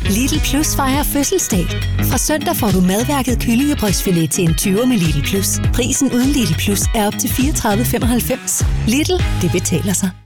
Lidl Plus fejrer fødselsdag. Fra søndag får du madværket kyllingebrystfilet til en 20 med Lidl Plus. Prisen uden Lidl Plus er op til 34,95. Lidl, det betaler sig.